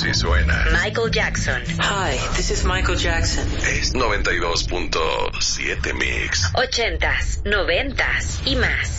así suena. Michael Jackson. Hi, this is Michael Jackson. Es 92.7 Mix. 80s, 90s y más.